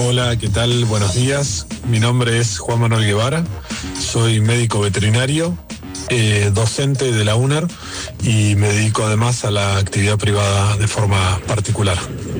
Hola, ¿qué tal? Buenos días. Mi nombre es Juan Manuel Guevara, soy médico veterinario, docente de la UNER y me dedico además a la actividad privada de forma particular.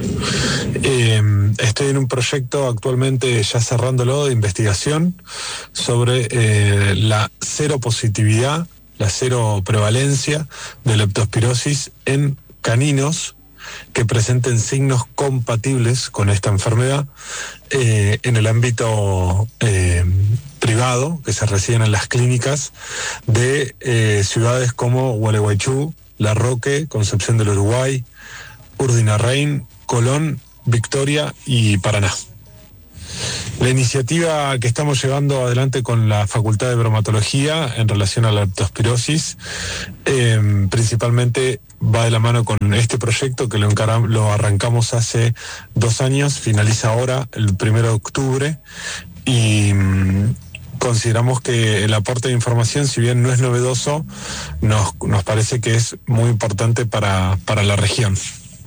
Estoy en un proyecto actualmente ya cerrándolo de investigación sobre la cero positividad, la cero prevalencia de leptospirosis en caninos que presenten signos compatibles con esta enfermedad en el ámbito privado, que se reciben en las clínicas de ciudades como Gualeguaychú, La Roque, Concepción del Uruguay, Urdinarrain, Colón, Victoria y Paraná. La iniciativa que estamos llevando adelante con la Facultad de Bromatología en relación a la leptospirosis principalmente va de la mano con este proyecto que lo arrancamos hace 2 años, finaliza ahora el 1 de octubre y consideramos que el aporte de información, si bien no es novedoso, nos parece que es muy importante para la región.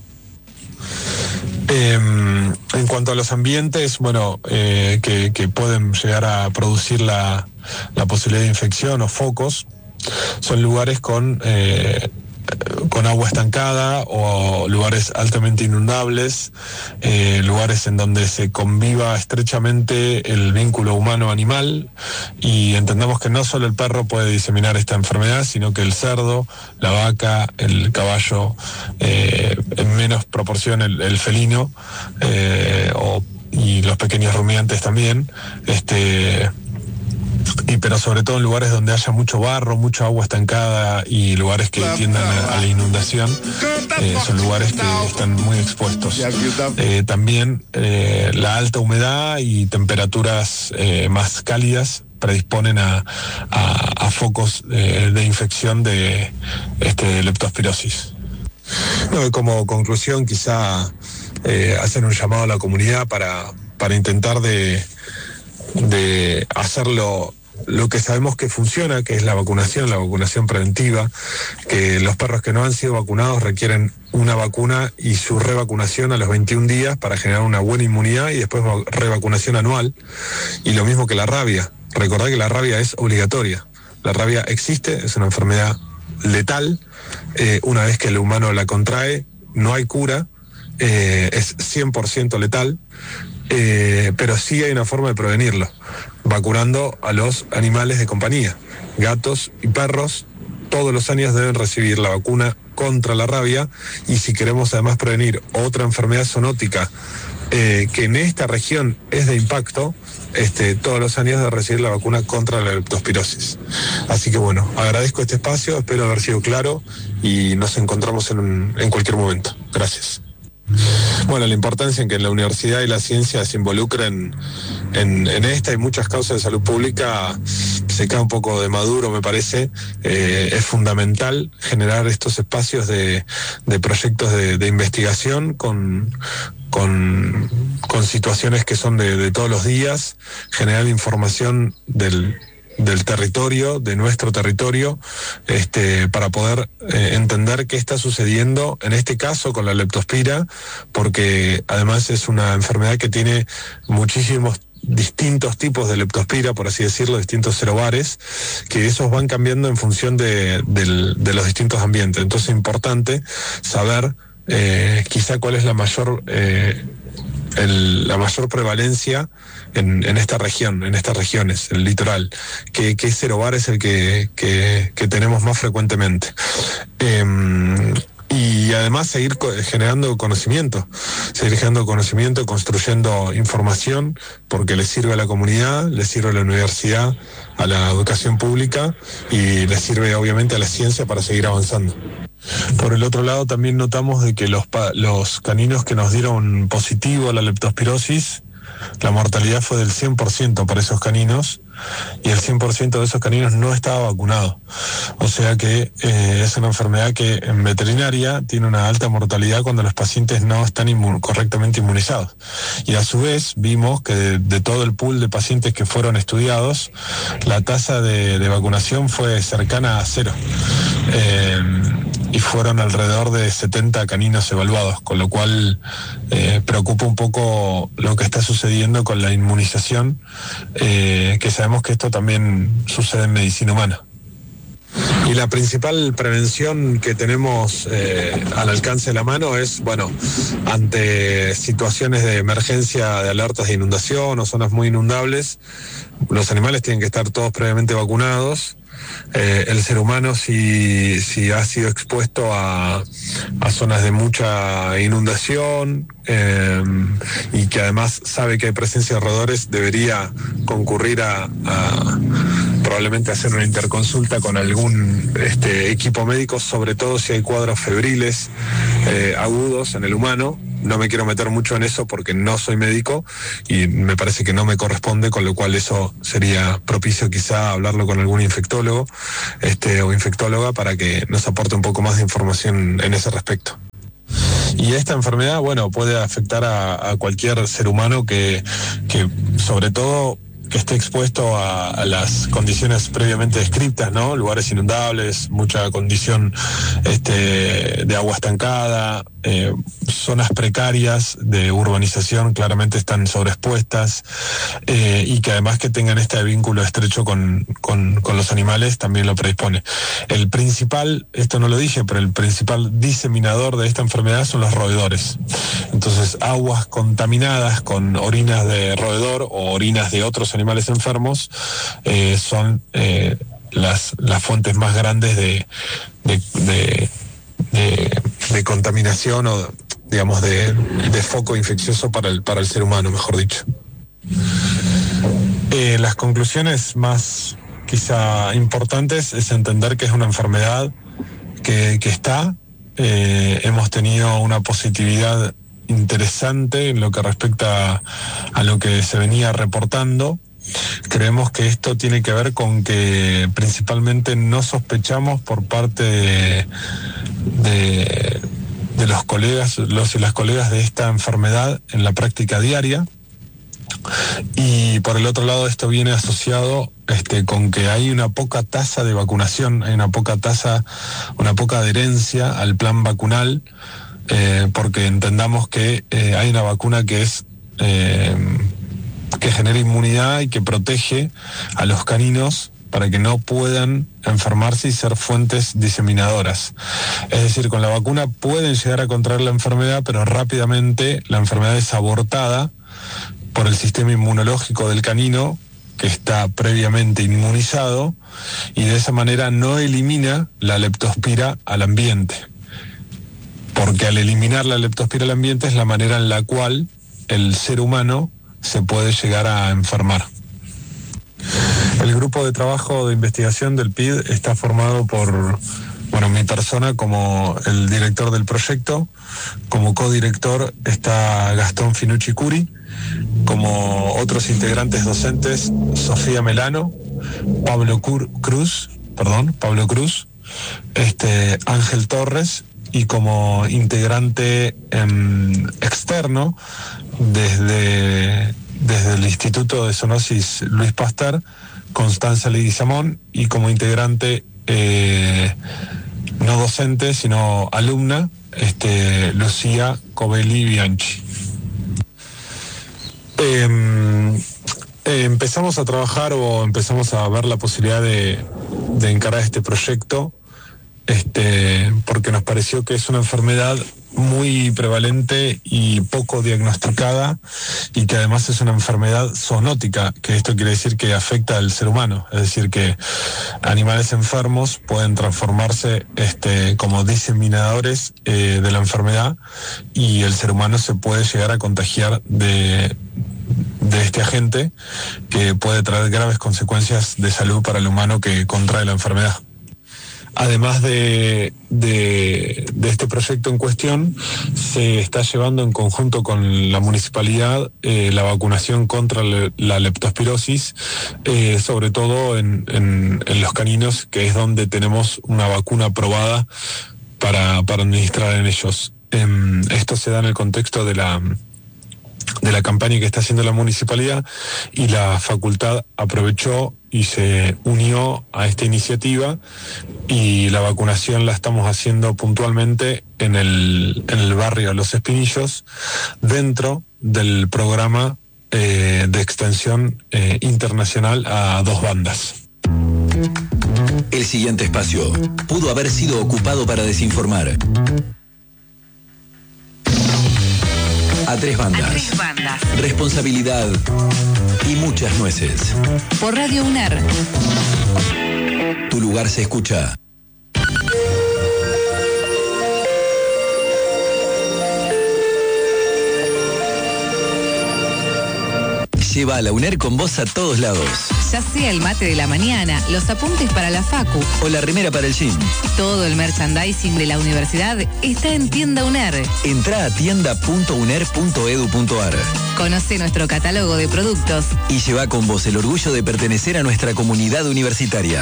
En cuanto a los ambientes, bueno, que pueden llegar a producir la posibilidad de infección o focos, son lugares con agua estancada o lugares altamente inundables, lugares en donde se conviva estrechamente el vínculo humano-animal, y entendemos que no solo el perro puede diseminar esta enfermedad, sino que el cerdo, la vaca, el caballo, en menos proporción el felino, y los pequeños rumiantes también, pero sobre todo en lugares donde haya mucho barro, mucha agua estancada y lugares que tiendan a la inundación, son lugares que están muy expuestos. También la alta humedad y temperaturas más cálidas predisponen a focos de infección de leptospirosis. No, como conclusión, quizá hacer un llamado a la comunidad para intentar de hacerlo lo que sabemos que funciona, que es la vacunación preventiva, que los perros que no han sido vacunados requieren una vacuna y su revacunación a los 21 días para generar una buena inmunidad, y después revacunación anual, y lo mismo que la rabia. Recordad que la rabia es obligatoria. La rabia existe, es una enfermedad letal, una vez que el humano la contrae, no hay cura, es 100% letal, pero sí hay una forma de prevenirlo, vacunando a los animales de compañía. Gatos y perros todos los años deben recibir la vacuna contra la rabia, y si queremos además prevenir otra enfermedad zoonótica que en esta región es de impacto, todos los años de recibir la vacuna contra la leptospirosis. Así que bueno, agradezco este espacio, espero haber sido claro y nos encontramos en cualquier momento. Gracias. Bueno, la importancia en que la universidad y la ciencia se involucren en esta y muchas causas de salud pública se cae un poco de maduro, me parece. Es fundamental generar estos espacios de proyectos de investigación con situaciones que son de todos los días, generar información del territorio, de nuestro territorio, para poder entender qué está sucediendo en este caso con la leptospira, porque además es una enfermedad que tiene muchísimos distintos tipos de leptospira, por así decirlo, distintos serobares, que esos van cambiando en función de los distintos ambientes. Entonces es importante saber quizá cuál es la mayor prevalencia en esta región, en estas regiones, el litoral, qué serobar es el que tenemos más frecuentemente. Y además seguir generando conocimiento, construyendo información, porque le sirve a la comunidad, le sirve a la universidad, a la educación pública, y le sirve obviamente a la ciencia para seguir avanzando. Por el otro lado, también notamos de que los caninos que nos dieron positivo a la leptospirosis, la mortalidad fue del 100% para esos caninos, y el 100% de esos caninos no estaba vacunado. O sea que es una enfermedad que en veterinaria tiene una alta mortalidad cuando los pacientes no están correctamente inmunizados. Y a su vez vimos que de todo el pool de pacientes que fueron estudiados, la tasa de vacunación fue cercana a 0. y fueron alrededor de 70 caninos evaluados, con lo cual preocupa un poco lo que está sucediendo con la inmunización, que sabemos que esto también sucede en medicina humana. Y la principal prevención que tenemos al alcance de la mano es, bueno, ante situaciones de emergencia, de alertas de inundación o zonas muy inundables, los animales tienen que estar todos previamente vacunados. El ser humano, si ha sido expuesto a zonas de mucha inundación y que además sabe que hay presencia de roedores, debería concurrir a probablemente hacer una interconsulta con algún equipo médico, sobre todo si hay cuadros febriles agudos en el humano. No me quiero meter mucho en eso porque no soy médico y me parece que no me corresponde, con lo cual eso sería propicio quizá hablarlo con algún infectólogo o infectóloga para que nos aporte un poco más de información en ese respecto. Y esta enfermedad, bueno, puede afectar a cualquier ser humano que sobre todo que esté expuesto a las condiciones previamente descritas, ¿no? Lugares inundables, mucha condición de agua estancada, zonas precarias de urbanización claramente están sobreexpuestas, y que además que tengan este vínculo estrecho con los animales también lo predispone. El principal, esto no lo dije, pero el principal diseminador de esta enfermedad son los roedores. Entonces, aguas contaminadas con orinas de roedor o orinas de otros animales enfermos son las fuentes más grandes de contaminación o, digamos, de foco infeccioso para el ser humano, mejor dicho. Las conclusiones más quizá importantes es entender que es una enfermedad que está. Hemos tenido una positividad interesante en lo que respecta a lo que se venía reportando. Creemos que esto tiene que ver con que principalmente no sospechamos por parte de los colegas, los y las colegas de esta enfermedad en la práctica diaria. Y por el otro lado, esto viene asociado con que hay una poca tasa de vacunación, hay una poca adherencia al plan vacunal, porque entendamos que hay una vacuna que es que genera inmunidad y que protege a los caninos para que no puedan enfermarse y ser fuentes diseminadoras. Es decir, con la vacuna pueden llegar a contraer la enfermedad, pero rápidamente la enfermedad es abortada por el sistema inmunológico del canino, que está previamente inmunizado, y de esa manera no elimina la leptospira al ambiente. Porque al eliminar la leptospira al ambiente es la manera en la cual el ser humano se puede llegar a enfermar. El grupo de trabajo de investigación del PID está formado por, mi persona como el director del proyecto. Como codirector está Gastón Finucci Curi, como otros integrantes docentes Sofía Melano, Pablo Cruz, Ángel Torres, y como integrante externo desde el Instituto de Zoonosis Luis Pasteur, Constanza Leguizamón, y como integrante no docente sino alumna, Lucía Covelli Bianchi. Empezamos a trabajar o empezamos a ver la posibilidad de encarar este proyecto porque nos pareció que es una enfermedad muy prevalente y poco diagnosticada, y que además es una enfermedad zoonótica, que esto quiere decir que afecta al ser humano, es decir, que animales enfermos pueden transformarse como diseminadores de la enfermedad, y el ser humano se puede llegar a contagiar de este agente, que puede traer graves consecuencias de salud para el humano que contrae la enfermedad. Además de este proyecto en cuestión, se está llevando en conjunto con la municipalidad la vacunación contra la leptospirosis, sobre todo en los caninos, que es donde tenemos una vacuna aprobada para administrar en ellos. Esto se da en el contexto de la campaña que está haciendo la municipalidad, y la facultad aprovechó y se unió a esta iniciativa, y la vacunación la estamos haciendo puntualmente en el barrio Los Espinillos, dentro del programa de extensión internacional a 2 bandas. El siguiente espacio pudo haber sido ocupado para desinformar. A 3 bandas. Responsabilidad y muchas nueces. Por Radio UNER. Tu lugar se escucha. Lleva a la UNER con vos a todos lados. Ya sea el mate de la mañana, los apuntes para la facu o la remera para el gym. Todo el merchandising de la universidad está en Tienda UNER. Entrá a tienda.uner.edu.ar. Conoce nuestro catálogo de productos y lleva con vos el orgullo de pertenecer a nuestra comunidad universitaria.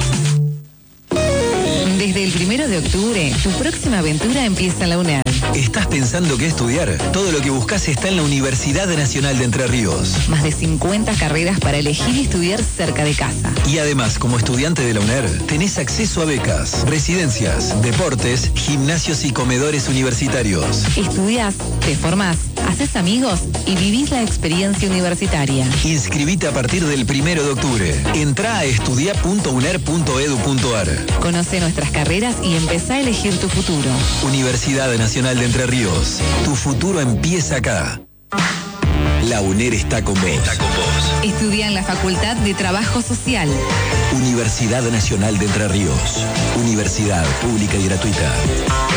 Desde el 1 de octubre, tu próxima aventura empieza en la UNER. ¿Estás pensando qué estudiar? Todo lo que buscas está en la Universidad Nacional de Entre Ríos. Más de 50 carreras para elegir y estudiar cerca de casa. Y además, como estudiante de la UNER, tenés acceso a becas, residencias, deportes, gimnasios y comedores universitarios. Estudiás, te formás, haces amigos y vivís la experiencia universitaria. Inscribite a partir del 1 de octubre. Entrá a estudia.uner.edu.ar. Conoce nuestras carreras y empezá a elegir tu futuro. Universidad Nacional de Entre Ríos. Tu futuro empieza acá. La UNER está con vos. Estudia en la Facultad de Trabajo Social. Universidad Nacional de Entre Ríos. Universidad pública y gratuita.